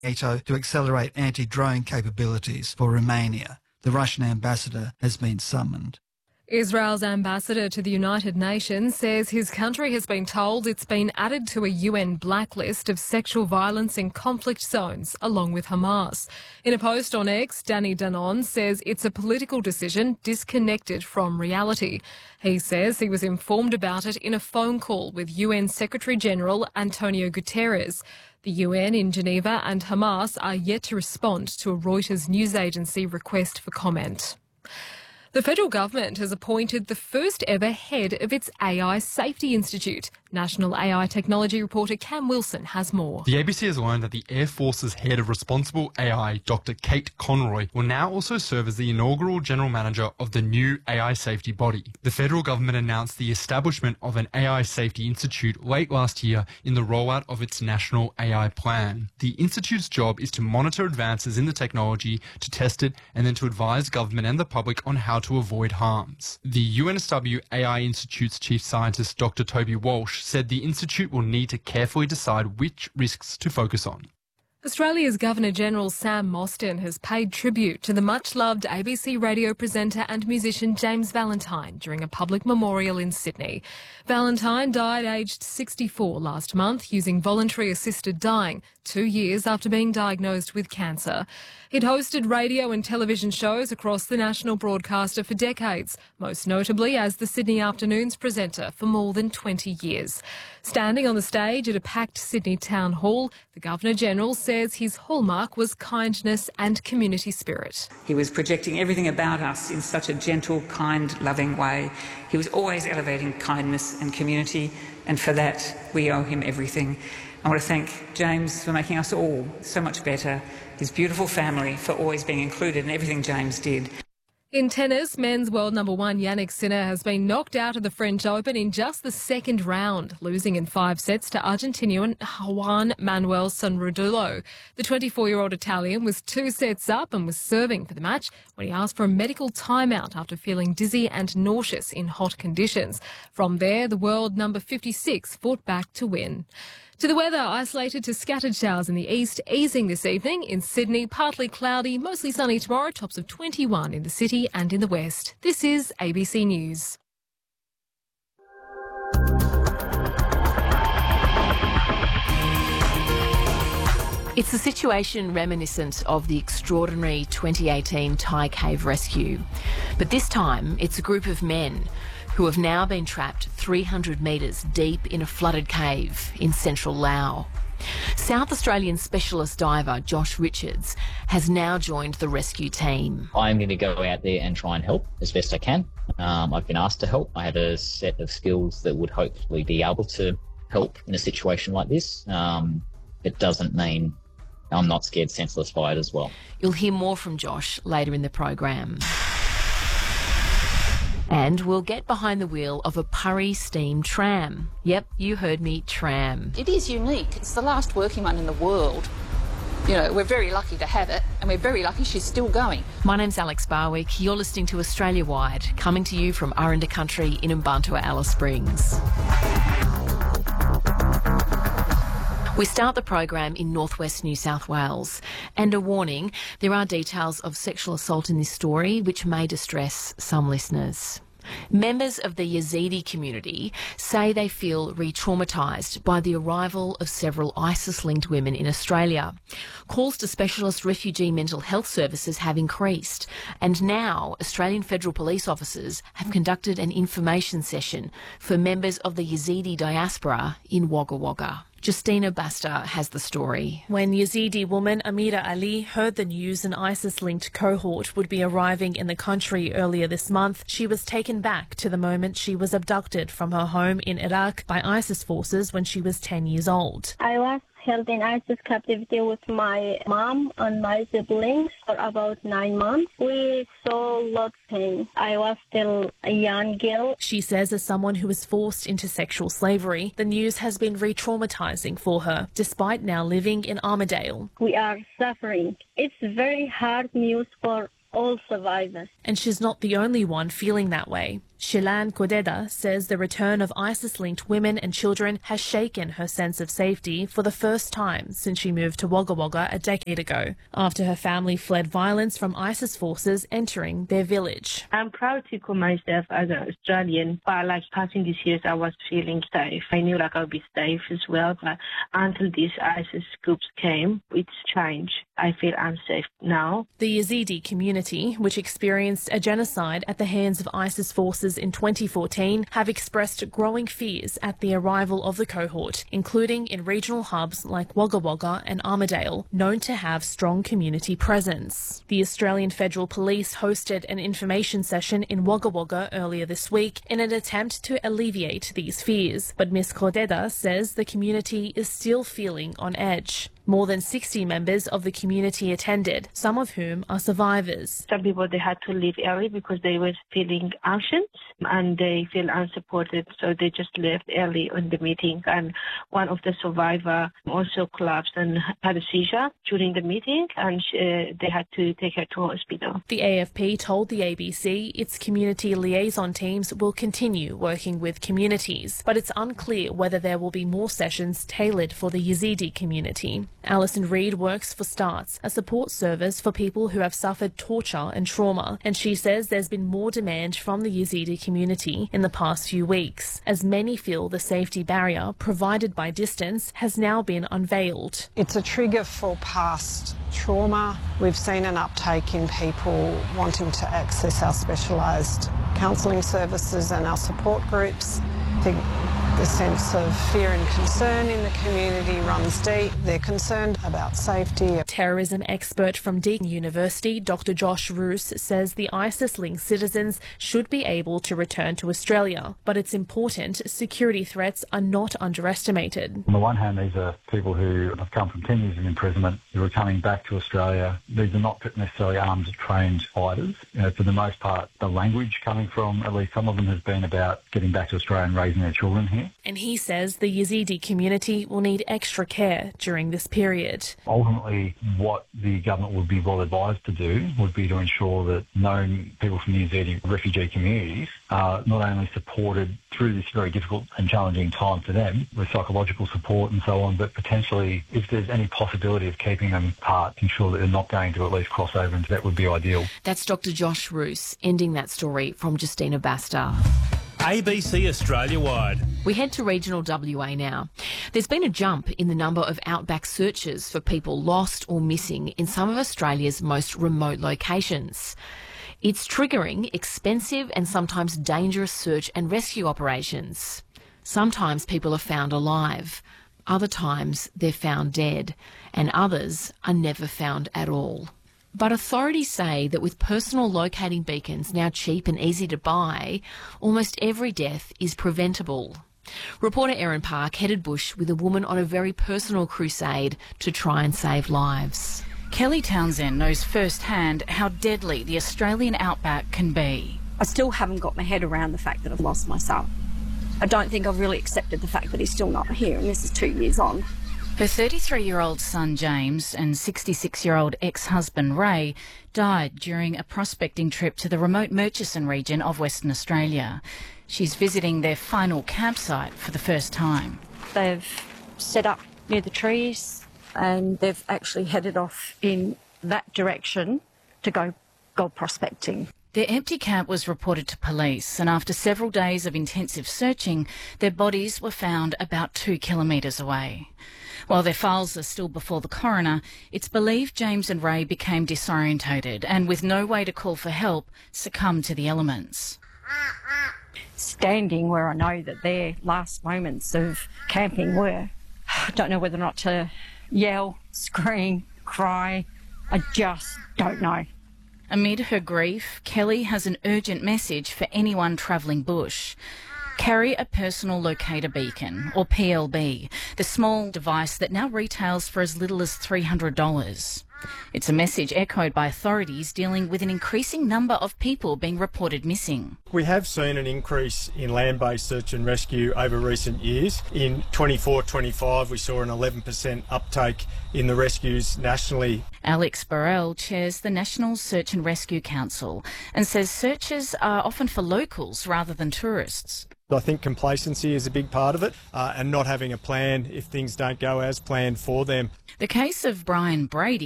NATO to accelerate anti-drone capabilities for Romania. The Russian ambassador has been summoned. Israel's ambassador to the United Nations says his country has been told it's been added to a UN blacklist of sexual violence in conflict zones, along with Hamas. In a post on X, Danny Danon says it's a political decision disconnected from reality. He says he was informed about it in a phone call with UN Secretary-General Antonio Guterres. The UN in Geneva and Hamas are yet to respond to a Reuters news agency request for comment. The federal government has appointed the first ever head of its AI Safety Institute. National AI Technology reporter Cam Wilson has more. The ABC has learned that the Air Force's head of responsible AI, Dr. Kate Conroy, will now also serve as the inaugural general manager of the new AI safety body. The federal government announced the establishment of an AI Safety Institute late last year in the rollout of its national AI plan. The institute's job is to monitor advances in the technology, to test it, and then to advise government and the public on how to avoid harms. The UNSW AI Institute's chief scientist, Dr. Toby Walsh, said the institute will need to carefully decide which risks to focus on. Australia's Governor-General Sam Mostyn has paid tribute to the much-loved ABC radio presenter and musician James Valentine during a public memorial in Sydney. Valentine died aged 64 last month using voluntary assisted dying, 2 years after being diagnosed with cancer. He'd hosted radio and television shows across the national broadcaster for decades, most notably as the Sydney Afternoons presenter for more than 20 years. Standing on the stage at a packed Sydney Town Hall, the Governor-General says his hallmark was kindness and community spirit. He was projecting everything about us in such a gentle, kind, loving way. He was always elevating kindness and community, and for that we owe him everything. I want to thank James for making us all so much better, his beautiful family for always being included in everything James did. In tennis, men's world number one Yannick Sinner has been knocked out of the French Open in just the second round, losing in 5 sets to Argentinian Juan Manuel Sanrudullo. The 24-year-old Italian was 2 sets up and was serving for the match when he asked for a medical timeout after feeling dizzy and nauseous in hot conditions. From there, the world number 56 fought back to win. To the weather, isolated to scattered showers in the east, easing this evening. In Sydney, partly cloudy, mostly sunny tomorrow, tops of 21 in the city and in the west. This is ABC News. It's a situation reminiscent of the extraordinary 2018 Thai cave rescue. But this time, it's a group of men who have now been trapped 300 metres deep in a flooded cave in central Laos. South Australian specialist diver Josh Richards has now joined the rescue team. I'm going to go out there and try and help as best I can. I've been asked to help. I have a set of skills that would hopefully be able to help in a situation like this. It doesn't mean I'm not scared senseless by it as well. You'll hear more from Josh later in the program. And we'll get behind the wheel of a Purry steam tram. Yep, you heard me, tram. It is unique. It's the last working one in the world. You know, we're very lucky to have it, and we're very lucky she's still going. My name's Alex Barwick. You're listening to Australia Wide, coming to you from Aranda Country in Mbantua, Alice Springs. We start the program in northwest New South Wales. And a warning, there are details of sexual assault in this story which may distress some listeners. Members of the Yazidi community say they feel re-traumatised by the arrival of several ISIS-linked women in Australia. Calls to specialist refugee mental health services have increased, and now Australian Federal Police officers have conducted an information session for members of the Yazidi diaspora in Wagga Wagga. Justina Basta has the story. When Yazidi woman Amira Ali heard the news an ISIS-linked cohort would be arriving in the country earlier this month, she was taken back to the moment she was abducted from her home in Iraq by ISIS forces when she was 10 years old. I was held in ISIS captivity with my mom and my siblings for about 9 months. We saw lots of pain. I was still a young girl. She says as someone who was forced into sexual slavery, the news has been re-traumatising for her, despite now living in Armidale. We are suffering. It's very hard news for all survivors. And she's not the only one feeling that way. Shilan Kodeda says the return of ISIS-linked women and children has shaken her sense of safety for the first time since she moved to Wagga Wagga a decade ago, after her family fled violence from ISIS forces entering their village. I'm proud to call myself as an Australian, but like passing these years, I was feeling safe. I knew like I'll be safe as well, but until these ISIS groups came, it's changed. I feel unsafe now. The Yazidi community, which experienced a genocide at the hands of ISIS forces in 2014, have expressed growing fears at the arrival of the cohort, including in regional hubs like Wagga Wagga and Armidale, known to have strong community presence. The Australian Federal Police hosted an information session in Wagga Wagga earlier this week in an attempt to alleviate these fears, but Ms. Kodeda says the community is still feeling on edge. More than 60 members of the community attended, some of whom are survivors. Some people, they had to leave early because they were feeling anxious and they feel unsupported, so they just left early on the meeting. And one of the survivors also collapsed and had a seizure during the meeting, and they had to take her to hospital. The AFP told the ABC its community liaison teams will continue working with communities, but it's unclear whether there will be more sessions tailored for the Yazidi community. Alison Reid works for STARTS, a support service for people who have suffered torture and trauma, and she says there's been more demand from the Yazidi community in the past few weeks, as many feel the safety barrier provided by distance has now been unveiled. It's a trigger for past trauma. We've seen an uptake in people wanting to access our specialised counselling services and our support groups. I think the sense of fear and concern in the community runs deep. They're concerned about safety. Terrorism expert from Deakin University, Dr. Josh Roos, says the ISIS-linked citizens should be able to return to Australia, but it's important security threats are not underestimated. On the one hand, these are people who have come from 10 years of imprisonment, who are coming back to Australia. These are not necessarily armed, trained fighters. For the most part, the language coming from at least some of them has been about getting back to Australia and raising their children here. And he says the Yazidi community will need extra care during this period. Ultimately, what the government would be well advised to do would be to ensure that known people from the Yazidi refugee communities are not only supported through this very difficult and challenging time for them with psychological support and so on, but potentially if there's any possibility of keeping them apart, ensure that they're not going to at least cross over, and that would be ideal. That's Dr. Josh Roos, ending that story from Justina Basta. ABC Australia-wide. We head to regional WA now. There's been a jump in the number of outback searches for people lost or missing in some of Australia's most remote locations. It's triggering expensive and sometimes dangerous search and rescue operations. Sometimes people are found alive, other times they're found dead, and others are never found at all. But authorities say that with personal locating beacons now cheap and easy to buy, almost every death is preventable. Reporter Erin Park headed bush with a woman on a very personal crusade to try and save lives. Kelly Townsend knows firsthand how deadly the Australian outback can be. I still haven't got my head around the fact that I've lost my son. I don't think I've really accepted the fact that he's still not here, and this is 2 years on. Her 33-year-old son James and 66-year-old ex-husband Ray died during a prospecting trip to the remote Murchison region of Western Australia. She's visiting their final campsite for the first time. They've set up near the trees and they've actually headed off in that direction to go gold prospecting. Their empty camp was reported to police, and after several days of intensive searching, their bodies were found about 2 kilometres away. While their files are still before the coroner, it's believed James and Ray became disorientated and, with no way to call for help, succumbed to the elements. Standing where I know that their last moments of camping were, I don't know whether or not to yell, scream, cry. I just don't know. Amid her grief, Kelly has an urgent message for anyone travelling bush. carry a personal locator beacon, or PLB, the small device that now retails for as little as $300. It's a message echoed by authorities dealing with an increasing number of people being reported missing. We have seen an increase in land-based search and rescue over recent years. In 24-25, we saw an 11% uptake in the rescues nationally. Alex Burrell chairs the National Search and Rescue Council and says searches are often for locals rather than tourists. I think complacency is a big part of it, and not having a plan if things don't go as planned for them. The case of Brian Brady